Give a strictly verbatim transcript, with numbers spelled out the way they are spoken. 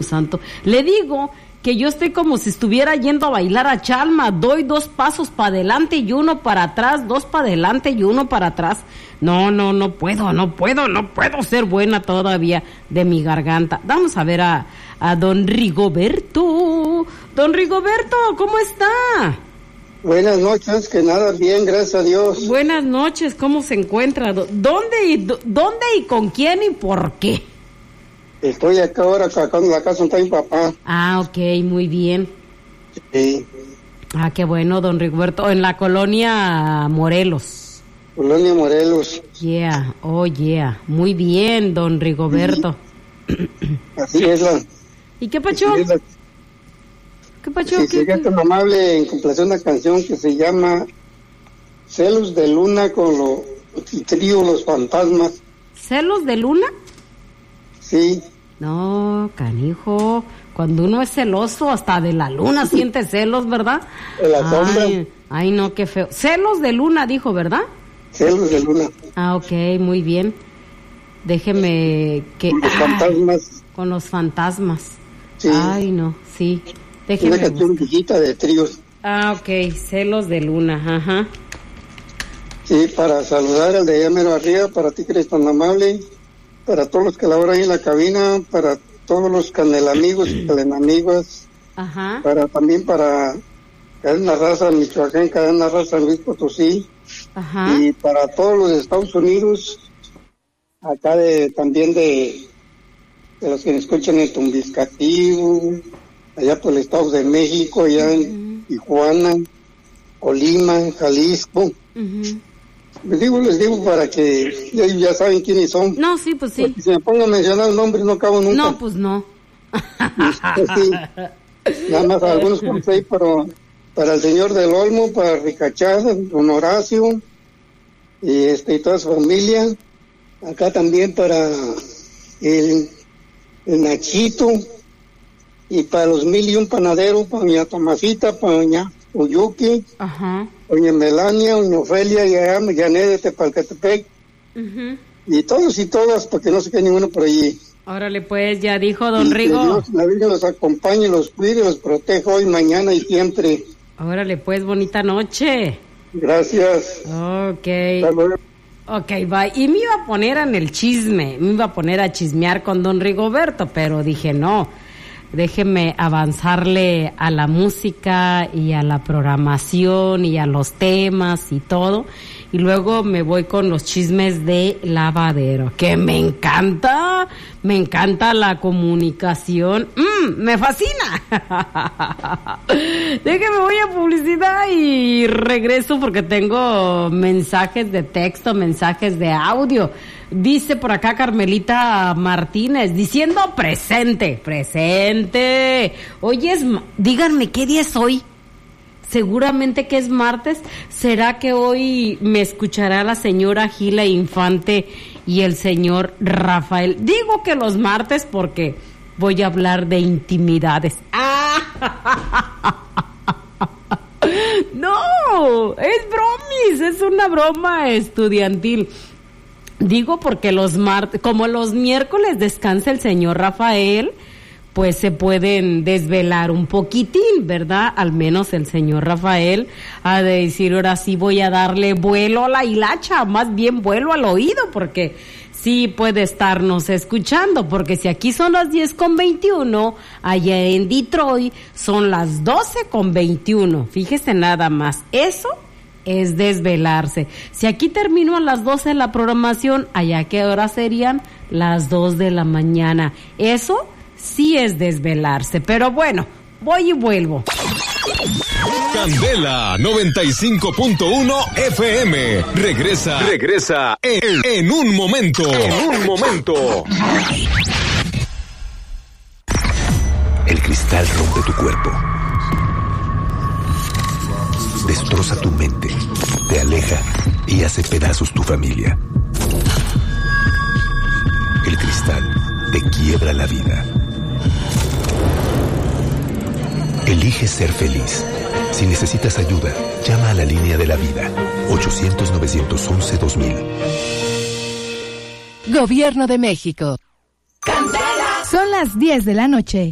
santo. Le digo que yo estoy como si estuviera yendo a bailar a Chalma. Doy dos pasos para adelante y uno para atrás, dos para adelante y uno para atrás. No, no, no puedo, no puedo, no puedo ser buena todavía de mi garganta. Vamos a ver a, a don Rigoberto. Don Rigoberto, ¿cómo está? Buenas noches, que nada, bien, gracias a Dios. Buenas noches, ¿cómo se encuentra? ¿Dónde y, dónde y con quién y por qué? Estoy acá ahora, acá en la casa donde está mi papá. Ah, ok, muy bien. Sí. Ah, qué bueno, don Rigoberto, en la colonia Morelos. Colonia Morelos. Yeah, oh yeah, muy bien, don Rigoberto. Sí. Así es la... ¿Y qué pacho? Es la... ¿Qué pacho? Si sería tan amable en complacer una canción que se llama Celos de Luna con lo el trío Los Fantasmas. ¿Celos de luna? Sí. No, canijo, cuando uno es celoso hasta de la luna siente celos, ¿verdad? De la sombra. Ay, ay, no, qué feo. Celos de luna, dijo, ¿verdad? Celos de Luna. Ah, ok, muy bien. Déjeme que... Con los ah, fantasmas. Con los fantasmas. Sí. Ay, no, sí. Déjeme Una canción viejita de tríos. Ah, ok, Celos de Luna, ajá. Sí, para saludar al de allá mero arriba, para ti que eres tan amable, para todos los que laboran ahí en la cabina, para todos los canelamigos y calenamigas, ajá. Para también para Cadena Raza Michoacán, Cadena Raza Luis Potosí, ajá. Y para todos los de Estados Unidos, acá de también de, de los que me escuchan en Tumbiscatío, allá por el Estado de México, allá en uh-huh. Tijuana, Colima, Jalisco. Uh-huh. Les digo, les digo para que ellos ya saben quiénes son. No, sí, pues sí. Porque si me pongo a mencionar nombres no acabo nunca. No, pues no. Pues sí. Nada más algunos por ahí, pero para el señor del Olmo, para Ricachá, don Horacio, y este y toda su familia. Acá también para el, el Nachito, y para los mil y un panaderos, para doña Tomasita, para doña Uyuki, ajá. Doña Melania, doña Ofelia, y allá Janet de Tepalcatepec, uh-huh. Y todos y todas, porque no se quede ninguno por allí. Órale, pues, ya dijo don Rigo. Dios, la Virgen los acompañe, los cuide, los proteja hoy, mañana y siempre. Órale, pues, bonita noche. Gracias. Ok. Ok, bye. Y me iba a poner en el chisme, me iba a poner a chismear con don Rigoberto, pero dije no. Déjeme avanzarle a la música y a la programación y a los temas y todo. Y luego me voy con los chismes de lavadero, que me encanta, me encanta la comunicación. ¡Mmm! ¡Me fascina! Déjeme, voy a publicidad y regreso porque tengo mensajes de texto, mensajes de audio. Dice por acá Carmelita Martínez, diciendo presente, presente. Hoy es, díganme, ¿qué día es hoy? Seguramente que es martes. ¿Será que hoy me escuchará la señora Gila Infante y el señor Rafael? Digo que los martes porque voy a hablar de intimidades. ¡Ah! No, es bromis, es una broma estudiantil. Digo porque los martes, como los miércoles descansa el señor Rafael, pues se pueden desvelar un poquitín, ¿verdad? Al menos el señor Rafael ha de decir, ahora sí voy a darle vuelo a la hilacha, más bien vuelo al oído, porque sí puede estarnos escuchando, porque si aquí son las diez con veintiuno, allá en Detroit son las doce con veintiuno, fíjese nada más, eso es desvelarse. Si aquí termino a las doce la programación, allá qué hora serían las dos de la mañana, eso sí es desvelarse, pero bueno, voy y vuelvo. Candela noventa y cinco punto uno F M. Regresa, regresa en, en un momento. En un momento. El cristal rompe tu cuerpo. Destroza tu mente, te aleja y hace pedazos tu familia. El cristal te quiebra la vida. Elige ser feliz. Si necesitas ayuda, llama a la línea de la vida. ochocientos, novecientos once, dos mil. Gobierno de México. Son las diez de la noche.